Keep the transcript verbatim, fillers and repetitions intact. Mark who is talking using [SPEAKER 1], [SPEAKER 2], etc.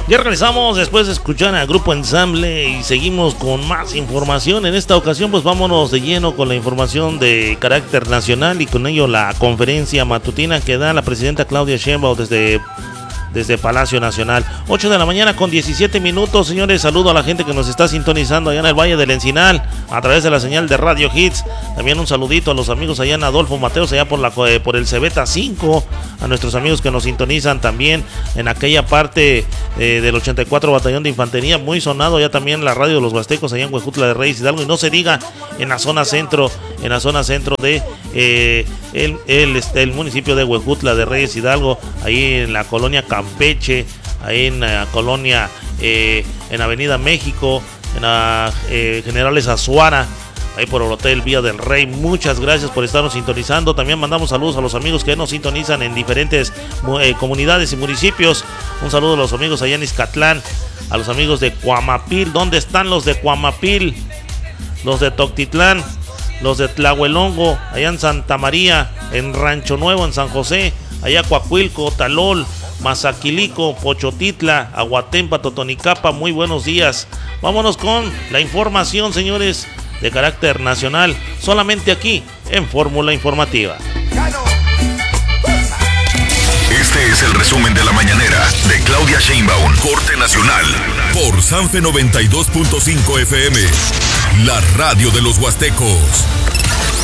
[SPEAKER 1] Ya regresamos después de escuchar al Grupo Ensamble y seguimos con más información. En esta ocasión pues vámonos de lleno con la información de carácter nacional y con ello la conferencia matutina que da la presidenta Claudia Sheinbaum desde... desde Palacio Nacional. Ocho de la mañana con diecisiete minutos, señores. Saludo a la gente que nos está sintonizando allá en el Valle del Encinal a través de la señal de Radio Hits. También un saludito a los amigos allá en Adolfo Mateos, allá por la eh, por el Cebeta cinco, a nuestros amigos que nos sintonizan también en aquella parte eh, del ochenta y cuatro Batallón de Infantería, muy sonado ya también la radio de los Huastecos allá en Huejutla de Reyes Hidalgo, y no se diga en la zona centro, en la zona centro de eh, el, el, este, el municipio de Huejutla de Reyes Hidalgo, ahí en la colonia Campeche, ahí en la colonia, eh, en Avenida México, en la eh, Generales Azuara, ahí por el Hotel Vía del Rey. Muchas gracias por estarnos sintonizando. También mandamos saludos a los amigos que nos sintonizan en diferentes eh, comunidades y municipios. Un saludo a los amigos allá en Izcatlán, a los amigos de Cuamapil. ¿Dónde están los de Cuamapil? Los de Toctitlán, los de Tlahuelongo, allá en Santa María, en Rancho Nuevo, en San José, allá Coahuilco, Talol, Mazaquilico, Pochotitla, Aguatempa, Totonicapa. Muy buenos días. Vámonos con la información, señores, de carácter nacional, solamente aquí en Fórmula Informativa.
[SPEAKER 2] Este es el resumen de la mañanera de Claudia Sheinbaum, corte nacional, por Sanfe noventa y dos punto cinco F M, la radio de los Huastecos.